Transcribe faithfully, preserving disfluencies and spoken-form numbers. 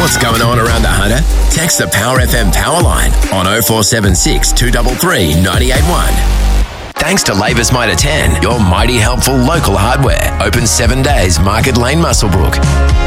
what's going on around the Hunter? Text the Power F M power line on oh four seven six, two three three, nine eight one. Thanks to Labour's Mitre ten, your mighty helpful local hardware. Open seven days, Market Lane, Muswellbrook.